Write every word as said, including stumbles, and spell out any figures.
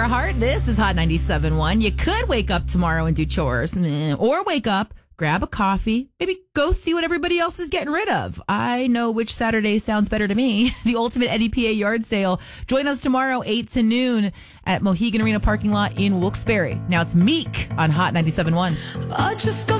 Heart. This is Hot ninety-seven point one. You could wake up tomorrow and do chores, or wake up, grab a coffee, maybe go see what everybody else is getting rid of. I know which Saturday sounds better to me. The ultimate N E P A yard sale. Join us tomorrow, eight to noon at Mohegan Arena parking lot in Wilkes-Barre. Now it's Meek on Hot ninety-seven point one.